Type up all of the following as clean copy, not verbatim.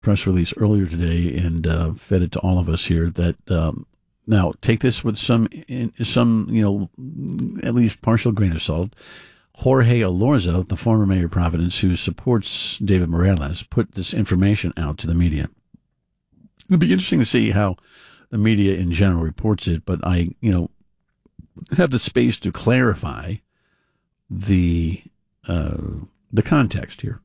press release earlier today and fed it to all of us here that now take this with some at least partial grain of salt. Jorge Elorza, the former mayor of Providence who supports David Morales, put this information out to the media. It'll be interesting to see how the media in general reports it, but I, have the space to clarify the context here.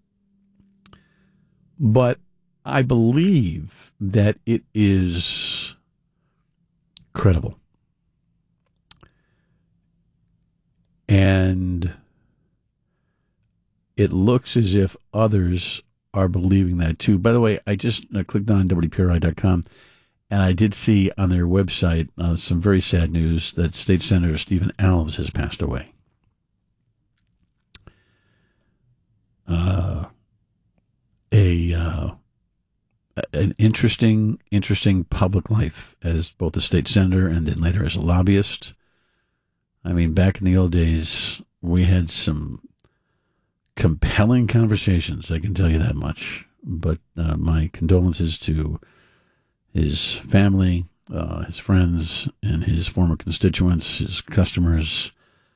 But I believe that it is credible. And it looks as if others are believing that too. By the way, I just clicked on WPRI.com, and I did see on their website some very sad news that State Senator Stephen Alves has passed away. An interesting public life as both a state senator and then later as a lobbyist. I mean, back in the old days, we had some compelling conversations, I can tell you that much. But my condolences to his family, his friends, and his former constituents, his customers.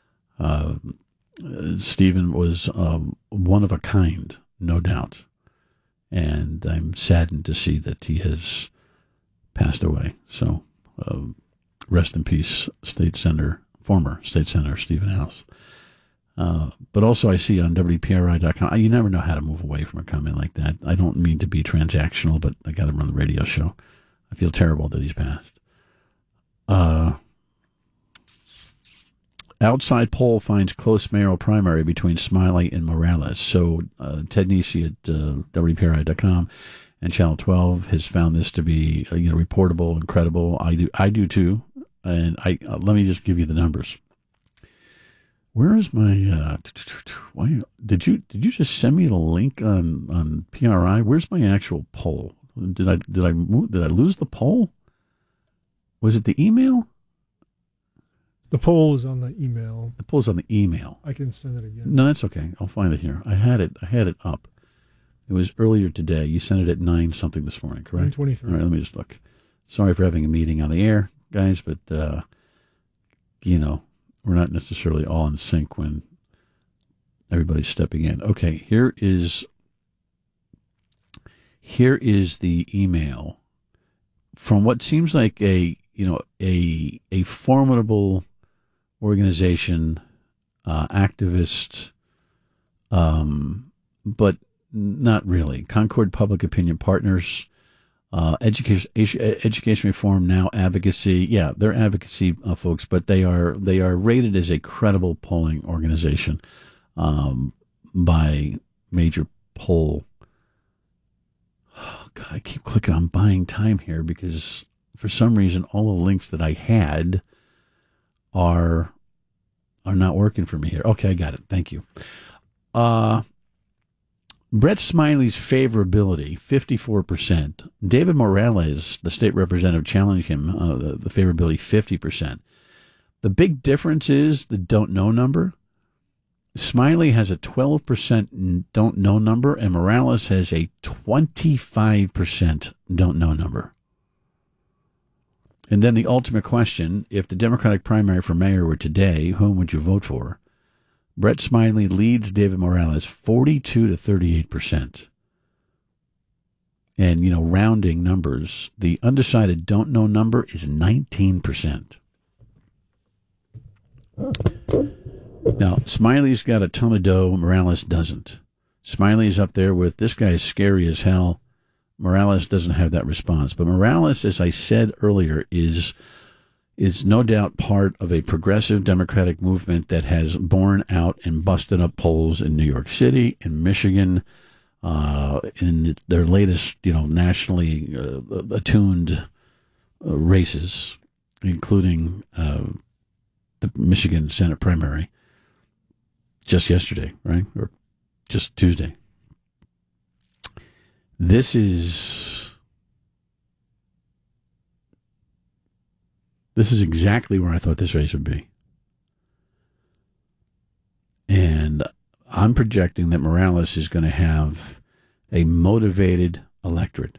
Stephen was one of a kind, no doubt. And I'm saddened to see that he has passed away. So rest in peace, former State Senator Stephen Alves. But also I see on WPRI.com, you never know how to move away from a comment like that. I don't mean to be transactional, but I got to run the radio show. I feel terrible that he's passed. Outside poll finds close mayoral primary between Smiley and Morales. So Ted Nesi at WPRI.com and Channel 12 has found this to be reportable and credible. I do too. And let me just give you the numbers. Where is my? Why did you just send me the link on PRI? Where's my actual poll? Did I lose the poll? Was it the email? The poll is on the email. The poll's on the email. I can send it again. No, that's okay. I'll find it here. I had it up. It was earlier today. You sent it at 9 something this morning, correct? 9:23. All right, let me just look. Sorry for having a meeting on the air, guys, but we're not necessarily all in sync when everybody's stepping in. Okay, here is the email from what seems like a formidable organization, activist, but not really. Concord Public Opinion Partners, Education Reform Now Advocacy. Yeah, they're advocacy folks, but they are rated as a credible polling organization by major poll. Oh, God, I keep clicking on buying time here because for some reason all the links that I had are not working for me here. Okay, I got it. Thank you. Brett Smiley's favorability, 54%. David Morales, the state representative, challenged him, the favorability, 50%. The big difference is the don't know number. Smiley has a 12% don't know number, and Morales has a 25% don't know number. And then the ultimate question, if the Democratic primary for mayor were today, whom would you vote for? Brett Smiley leads David Morales 42 to 38%. And, rounding numbers, the undecided don't know number is 19%. Now, Smiley's got a ton of dough, Morales doesn't. Smiley's up there with, this guy is scary as hell. Morales doesn't have that response. But Morales, as I said earlier, is no doubt part of a progressive Democratic movement that has borne out and busted up polls in New York City, in Michigan, in their latest, nationally attuned races, including the Michigan Senate primary just yesterday, right? Or just Tuesday. This is exactly where I thought this race would be. And I'm projecting that Morales is going to have a motivated, electorate.